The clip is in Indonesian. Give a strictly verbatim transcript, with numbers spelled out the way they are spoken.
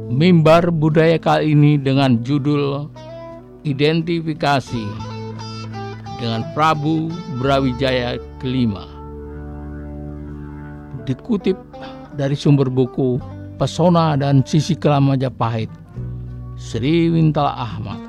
Mimbar budaya kali ini dengan judul Identifikasi dengan Prabu Brawijaya kelima. Dikutip dari sumber buku Pesona dan Sisi Kelam Majapahit, Sri Wintala Ahmad.